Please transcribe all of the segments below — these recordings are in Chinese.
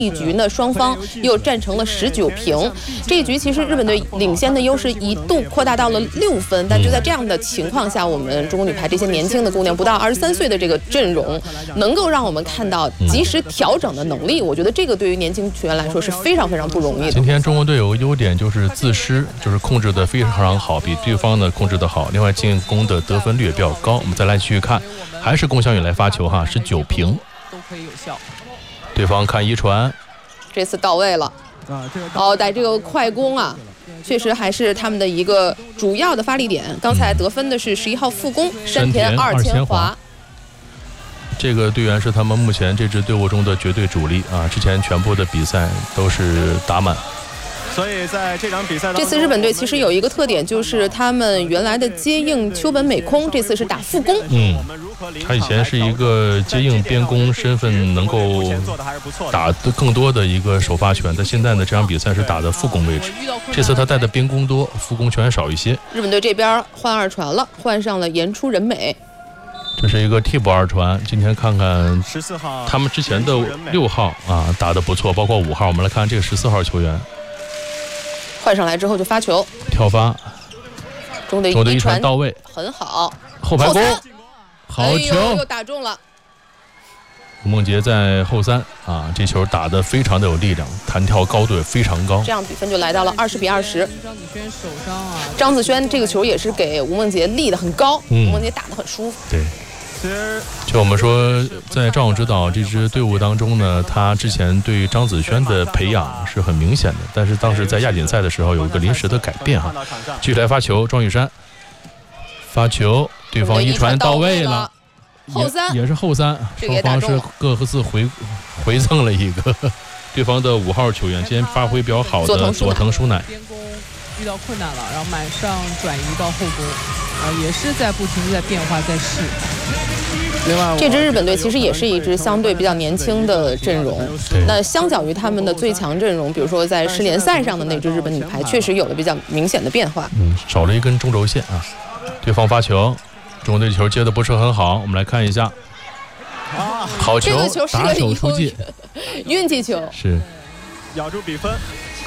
一局呢，双方又战成了19平。这一局其实日本队领先的优势一度扩大到了6分，但就在这样的情况下，我们中国女排这些年轻的姑娘，不到23岁的这个阵容，能够让我们看到及时调整的能力。我觉得这个对于年轻球员来说是非常非常不容易的。 今天中国队有个优点就是自失，就是控制的非常好，比对方呢控制的好。另外进攻的得分率也比较高。我们再来继续看，还是龚翔宇来发球哈，19平都可以有效。 对方看一传， 这次到位了。在这个快攻啊，确实还是他们的一个主要的发力点。刚才得分的是11号副攻山田二千华。 这个队员是他们目前这支队伍中的绝对主力啊！之前全部的比赛都是打满。 所以在这场比赛当中， 这次日本队其实有一个特点，就是他们原来的接应秋本美空，这次是打副攻。 他以前是一个接应边攻身份，能够打的更多的一个首发权。但现在呢，这场比赛是打的副攻位置。这次他带的边攻多，副攻权少一些。 日本队这边换二传了，换上了岩出人美。 这是一个替补二传，今天看看他们之前的6号啊打得不错，包括5号。我们来看这个14号球员。 换上来之后就发球， 跳发， 中队一传到位， 很好， 后排攻，好球， 又打中了。 吴梦洁在后3啊，这球打得非常的有力量，弹跳高度也非常高。 这样比分就来到了20比20。张子萱这个球也是给吴梦洁立得很高，吴梦洁打得很舒服。 对。就我们说，在赵勇指导这支队伍当中呢，他之前对张子萱的培养是很明显的，但是当时在亚锦赛的时候有一个临时的改变哈。继续来发球，庄雨珊发球，对方一传到位了， 后3 也是后3，双方是各自回赠了一个对方的5号球员，今天发挥比较好的佐藤舒乃。 遇到困难了，然后马上转移到后攻，也是在不停地在变化在试。 这支日本队其实也是一支相对比较年轻的阵容，那相较于他们的最强阵容，比如说在世联赛上的那支日本女排，确实有了比较明显的变化。 少了一根中轴线啊。对方发球，中国队球接的不是很好，我们来看一下。好球， 这个球是打手出界， 运气球是咬住比分。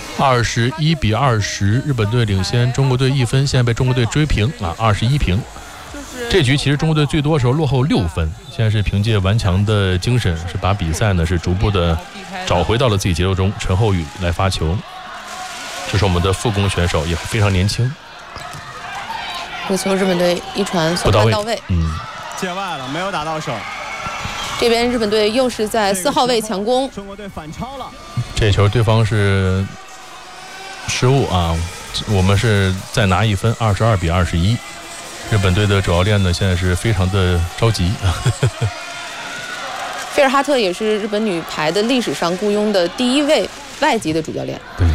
21比20，日本队领先中国队1分，现在被中国队追平啊，21平。这局其实中国队最多的时候落后6分，现在是凭借顽强的精神，是把比赛呢是逐步的找回到了自己节奏中。陈后宇来发球，这是我们的副攻选手，也非常年轻。 这球日本队一传不到位， 界外了，没有打到手。 这边日本队又是在4号位强攻， 中国队反超了。 这球对方是失误啊，我们是再拿1分，22比21。日本队的主教练呢，现在是非常的着急。 菲尔哈特也是日本女排的历史上雇佣的第1位外籍的主教练。 对，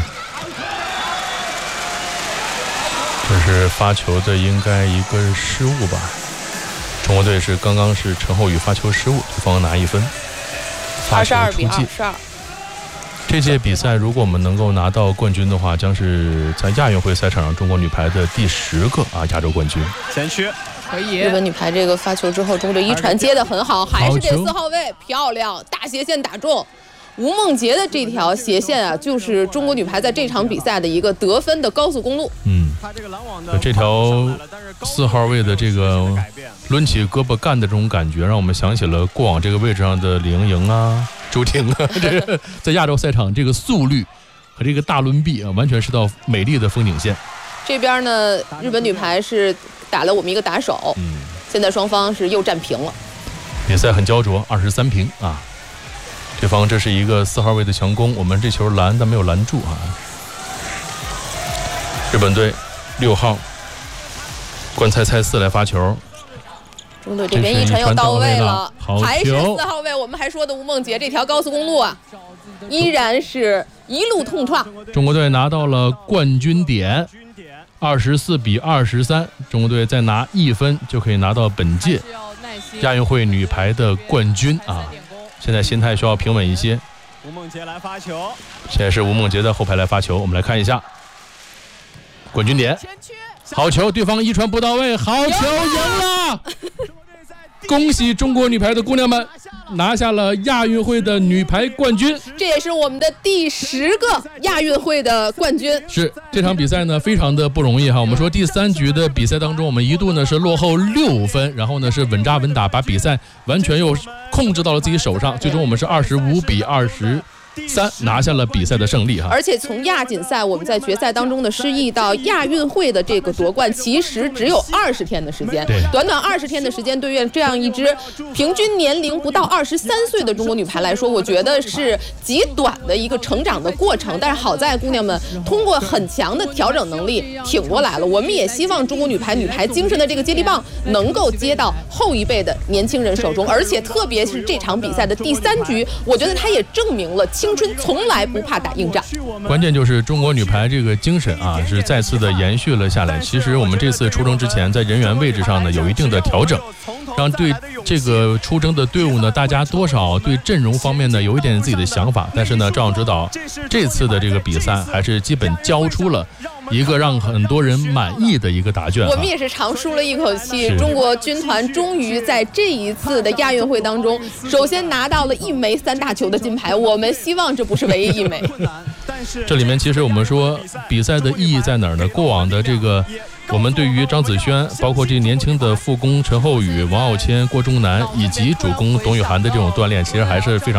这是发球的应该一个失误吧？中国队是刚刚是陈后宇发球失误，对方拿1分 ，22比22。 这届比赛如果我们能够拿到冠军的话，将是在亚运会赛场上中国女排的第10个亚洲冠军。 前区可以。 日本女排这个发球之后，中国队一传接得很好，还是这4号位漂亮，大斜线打中。吴梦洁的这条斜线啊，就是中国女排在这场比赛的一个得分的高速公路。 这条4号位的这个抡起胳膊干的这种感觉，让我们想起了过往这个位置上的李盈莹啊、朱婷啊，这个在亚洲赛场这个速率和这个大抡臂啊，完全是道美丽的风景线。 这边呢，日本女排是打了我们一个打手，现在双方是又战平了。 比赛很焦灼，23平啊。对方这是一个4号位的强攻，我们这球拦但没有拦住啊。日本队6号关菜菜四来发球， 中队这边一传又到位了，还是 4 号位。我们还说的吴梦洁这条高速公路啊，依然是一路痛创。 中国队拿到了冠军点，24比23，中国队再拿1分就可以拿到本届亚运会女排的冠军啊。现在心态需要平稳一些。 吴梦洁来发球， 现在是吴梦洁的后排来发球，我们来看一下冠军点，好球，对方一传不到位，好球，赢了！ 恭喜中国女排的姑娘们拿下了亚运会的女排冠军， 这也是我们的第10个亚运会的冠军。 是这场比赛呢非常的不容易哈。我们说第3局的比赛当中，我们一度呢是落后6分，然后呢是稳扎稳打，把比赛完全又控制到了自己手上，最终我们是25比23拿下了比赛的胜利哈。 而且从亚锦赛我们在决赛当中的失意到亚运会的这个夺冠，其实只有20天的时间。短短20天的时间，对于这样一支平均年龄不到23岁的中国女排来说，我觉得是极短的一个成长的过程。但是好在姑娘们通过很强的调整能力挺过来了。我们也希望中国女排精神的这个接力棒能够接到后一辈的年轻人手中。而且特别是这场比赛的第3局，我觉得它也证明了青春从来不怕打硬仗。 关键就是中国女排这个精神啊，是再次的延续了下来。其实我们这次出征之前，在人员位置上呢有一定的调整，让对这个出征的队伍呢，大家多少对阵容方面呢有一点自己的想法。但是呢，赵指导这次的这个比赛还是基本交出了一个让很多人满意的一个答卷。 我们也是长舒了一口气，中国军团终于在这一次的亚运会当中，首先拿到了1枚3大球的金牌。我们希望这不是唯一1枚。 这里面其实我们说比赛的意义在哪儿呢？过往的这个我们对于张子萱，包括这些年轻的副攻陈厚宇、王傲谦、郭钟南以及主攻董雨涵的这种锻炼，其实还是非常